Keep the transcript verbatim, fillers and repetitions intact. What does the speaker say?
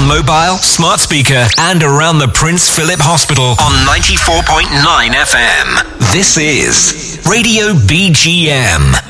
on mobile, smart speaker, and around the Prince Philip Hospital on ninety-four point nine F M. This is Radio B G M.